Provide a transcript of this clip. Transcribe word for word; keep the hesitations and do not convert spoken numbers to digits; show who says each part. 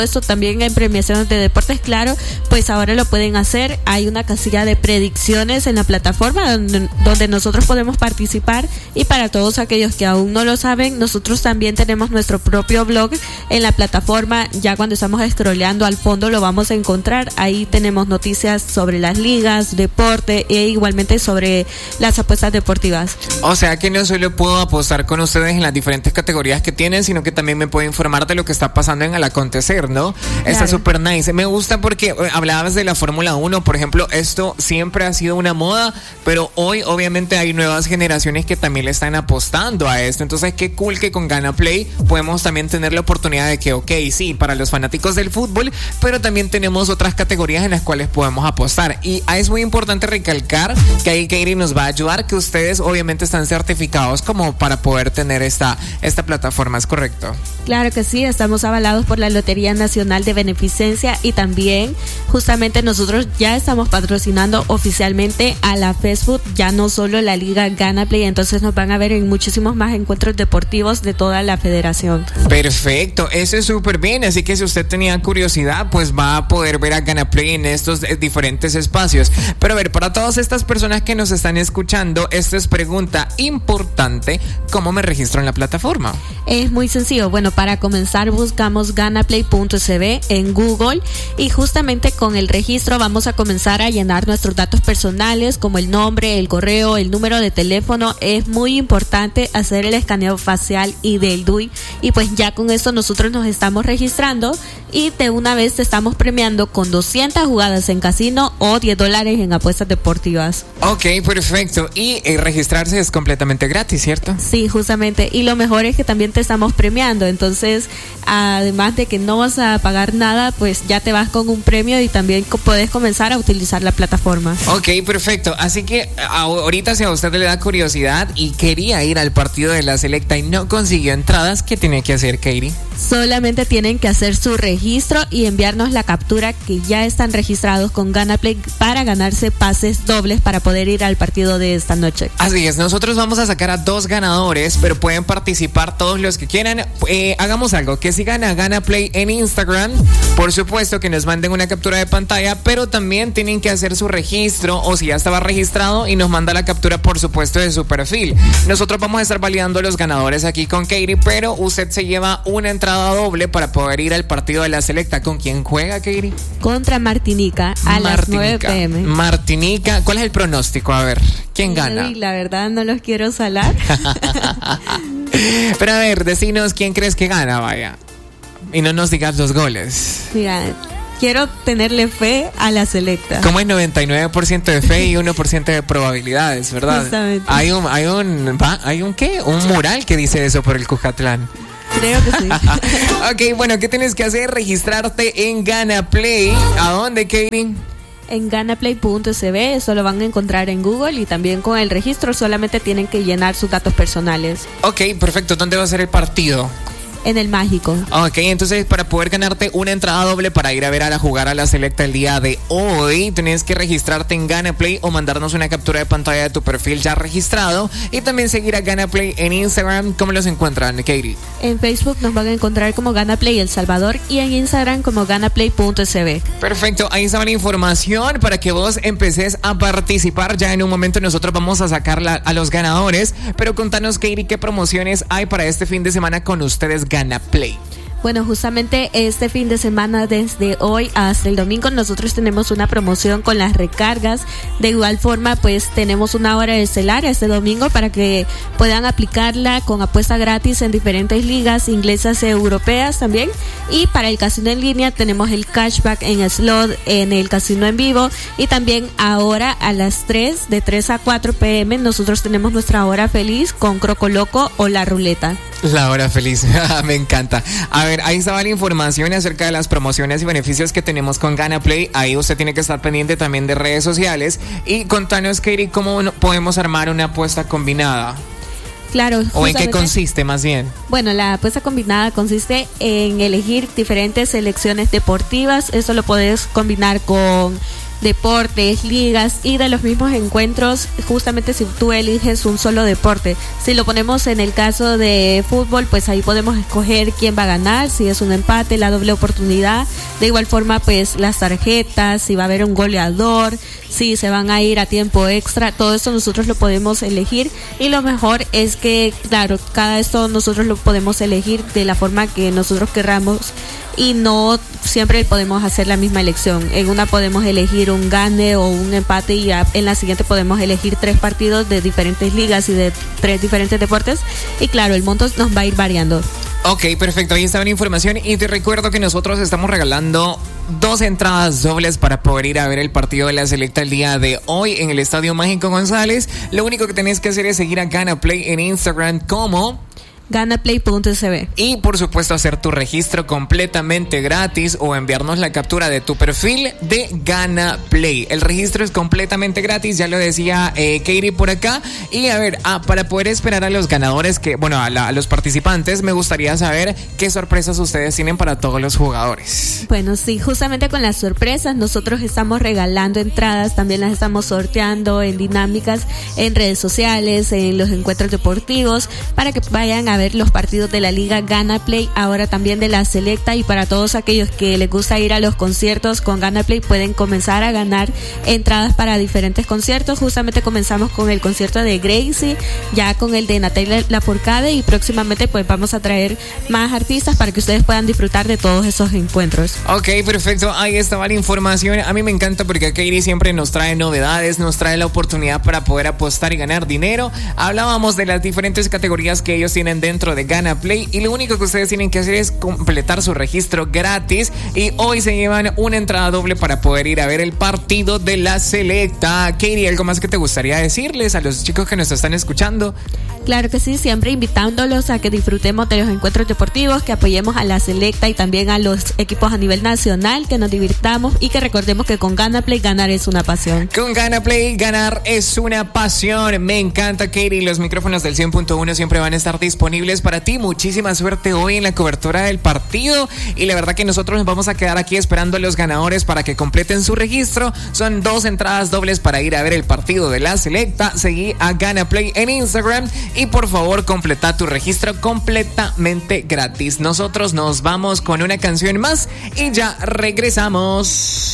Speaker 1: esto también en premiaciones de deportes, claro, pues ahora lo pueden hacer. Hay una casilla de predicciones en la plataforma donde, donde nosotros podemos participar, y para todos aquellos que aún no lo saben, nosotros también tenemos nuestro propio blog en la plataforma. Ya cuando estamos scrolleando al fondo lo vamos a encontrar. Ahí tenemos noticias sobre las ligas, deporte e igualmente sobre las apuestas deportivas.
Speaker 2: O sea que no solo puedo apostar con ustedes en las diferentes categorías que tienen, sino que también me puedo informar de lo que está pasando en el acontecer, ¿no? Claro. Está súper nice. Me gusta porque hablabas de la Fórmula uno, por ejemplo. Esto siempre ha sido una moda, pero hoy obviamente hay nuevas generaciones que también le están apostando a esto. Entonces qué cool que con Gana Play podemos también tener la oportunidad de que, ok, sí, para los fanáticos del fútbol, pero también tenemos otras categorías en las cuales podemos apostar. Y es muy importante recalcar que ahí Katie nos va a ayudar, que ustedes obviamente están certificados como para poder tener esta, esta plataforma, ¿es correcto?
Speaker 1: Claro que sí, estamos avalados por la Lotería Nacional de Beneficencia, y también justamente nosotros ya estamos patrocinando oficialmente a la FESFUT, ya no solo la Liga Gana Play, entonces nos van a ver en muchísimos más encuentros deportivos de toda la federación.
Speaker 2: Perfecto, eso es súper bien, así que si usted tenía curiosidad, pues va a poder ver a Gana Play en estos diferentes espacios. Pero a ver, para todas estas personas que nos están escuchando, esta es pregunta importante: ¿cómo me registro en la plataforma?
Speaker 1: Es muy sencillo. Bueno, para comenzar buscamos ganaplay punto s b en Google, y justamente con el registro vamos a comenzar a llenar nuestros datos personales como el nombre, el correo, el número de teléfono. Es muy importante hacer el escaneo facial y del D U I, y pues ya con esto nosotros nos estamos registrando, y de una vez te estamos premiando con doscientas jugadas en casino o diez dólares en apuestas deportivas.
Speaker 2: Ok, perfecto. Y eh, registrarse es completamente gratis, ¿cierto?
Speaker 1: Sí, justamente. Y lo mejor es que también te estamos premiando. Entonces, además de que no vas a pagar nada, pues ya te vas con un premio y también puedes comenzar a utilizar la plataforma.
Speaker 2: Ok, perfecto. Así que ahorita, si a usted le da curiosidad y quería ir al partido de la Selecta y no consiguió entradas, ¿qué tiene que hacer, Katie?
Speaker 1: Solamente tienen que hacer su registro y enviarnos la captura que ya están registrados con GanaPlay para ganarse pases dobles para poder ir al partido de esta noche.
Speaker 2: Así es, nosotros vamos a sacar a dos ganadores, pero pueden participar todos los que quieran. Eh, hagamos algo, que sigan a GanaPlay en Instagram, por supuesto que nos manden una captura de pantalla, pero también tienen que hacer su registro, o si ya estaba registrado, y nos manda la captura, por supuesto, de su perfil.Nosotros vamos a estar validando los ganadores aquí con Katie, pero usted se lleva una entrada doble para poder ir al partido de la Selecta. ¿Con quién juega, Katie?
Speaker 1: Contra Martinica a Martinica, las nueve pe eme.
Speaker 2: Martinica, ¿cuál es el pronóstico? A ver, ¿quién gana?
Speaker 1: Sí, la verdad no los quiero salar.
Speaker 2: Pero a ver, decinos quién crees que gana, vaya. Y no nos digas los goles.
Speaker 1: Mira, quiero tenerle fe a la Selecta.
Speaker 2: Como es noventa y nueve por ciento de fe y uno por ciento de probabilidades, ¿verdad?
Speaker 1: Justamente.
Speaker 2: Hay un, hay un, ¿hay un qué? Un mural que dice eso por el Cuscatlán.
Speaker 1: Creo que sí.
Speaker 2: Ok, bueno, ¿qué tienes que hacer? Registrarte en GanaPlay. ¿A dónde, Katie?
Speaker 1: En ganaplay punto s b, eso lo van a encontrar en Google, y también con el registro solamente tienen que llenar sus datos personales.
Speaker 2: Ok, perfecto. ¿Dónde va a ser el partido?
Speaker 1: En el Mágico.
Speaker 2: Ok, entonces para poder ganarte una entrada doble para ir a ver a la jugar a la Selecta el día de hoy, tienes que registrarte en GanaPlay o mandarnos una captura de pantalla de tu perfil ya registrado, y también seguir a GanaPlay en Instagram. ¿Cómo los encuentran, Katie?
Speaker 1: En Facebook nos van a encontrar como GanaPlay El Salvador, y en Instagram como ganaplay punto s b.
Speaker 2: Perfecto, ahí está la información para que vos empeces a participar. Ya en un momento nosotros vamos a sacar la, a los ganadores, pero contanos, Katie, ¿qué promociones hay para este fin de semana con ustedes, GanaPlay?
Speaker 1: Bueno, justamente este fin de semana, desde hoy hasta el domingo, nosotros tenemos una promoción con las recargas. De igual forma, pues tenemos una hora estelar este domingo para que puedan aplicarla con apuesta gratis en diferentes ligas inglesas y europeas también. Y para el casino en línea tenemos el cashback en slot en el casino en vivo, y también ahora a las tres, de tres a cuatro pe eme, nosotros tenemos nuestra hora feliz con Croco Loco o la ruleta.
Speaker 2: La hora feliz, me encanta. A ver, ahí estaba la información acerca de las promociones y beneficios que tenemos con GanaPlay. Ahí usted tiene que estar pendiente también de redes sociales. Y contanos, Katie, ¿cómo podemos armar una apuesta combinada?
Speaker 1: Claro.
Speaker 2: ¿O en qué consiste, más bien?
Speaker 1: Bueno, la apuesta combinada consiste en elegir diferentes selecciones deportivas. Eso lo puedes combinar con deportes, ligas y de los mismos encuentros, justamente si tú eliges un solo deporte. Si lo ponemos en el caso de fútbol, pues ahí podemos escoger quién va a ganar, si es un empate, la doble oportunidad. De igual forma, pues las tarjetas, si va a haber un goleador, si se van a ir a tiempo extra, todo esto nosotros lo podemos elegir y lo mejor es que, claro, cada esto nosotros lo podemos elegir de la forma que nosotros querramos y no siempre podemos hacer la misma elección. En una podemos elegir un gane o un empate y ya en la siguiente podemos elegir tres partidos de diferentes ligas y de tres diferentes deportes y claro, el monto nos va a ir variando.
Speaker 2: Ok, perfecto, ahí está la información y te recuerdo que nosotros estamos regalando dos entradas dobles para poder ir a ver el partido de la Selecta el día de hoy en el Estadio Mágico González. Lo único que tenés que hacer es seguir a Gana Play en Instagram como
Speaker 1: ganaplay punto s b
Speaker 2: y por supuesto hacer tu registro completamente gratis o enviarnos la captura de tu perfil de Gana Play. El registro es completamente gratis, ya lo decía eh, Katie por acá. Y a ver, ah, para poder esperar a los ganadores, que bueno, a, la, a los participantes, me gustaría saber qué sorpresas ustedes tienen para todos los jugadores.
Speaker 1: Bueno, sí, justamente con las sorpresas nosotros estamos regalando entradas, también las estamos sorteando en dinámicas, en redes sociales, en los encuentros deportivos, para que vayan a ver los partidos de la Liga Gana Play, ahora también de la Selecta, y para todos aquellos que les gusta ir a los conciertos con Gana Play pueden comenzar a ganar entradas para diferentes conciertos. Justamente comenzamos con el concierto de Gracie, ya con el de Natalia Lafourcade y próximamente pues vamos a traer más artistas para que ustedes puedan disfrutar de todos esos encuentros.
Speaker 2: Ok, perfecto, ahí estaba la información. A mí me encanta porque Katie siempre nos trae novedades, nos trae la oportunidad para poder apostar y ganar dinero. Hablábamos de las diferentes categorías que ellos tienen dentro de Gana Play y lo único que ustedes tienen que hacer es completar su registro gratis y hoy se llevan una entrada doble para poder ir a ver el partido de la Selecta. Katie, ¿algo más que te gustaría decirles a los chicos que nos están escuchando?
Speaker 1: Claro que sí, siempre invitándolos a que disfrutemos de los encuentros deportivos, que apoyemos a la Selecta y también a los equipos a nivel nacional, que nos divirtamos y que recordemos que con Gana Play ganar es una pasión.
Speaker 2: Con Gana Play ganar es una pasión. Me encanta, Katie. Los micrófonos del cien punto uno siempre van a estar disponibles para ti. Muchísima suerte hoy en la cobertura del partido y la verdad que nosotros nos vamos a quedar aquí esperando a los ganadores para que completen su registro. Son dos entradas dobles para ir a ver el partido de la Selecta. Seguí a Gana Play en Instagram y por favor completa tu registro completamente gratis. Nosotros nos vamos con una canción más y ya regresamos.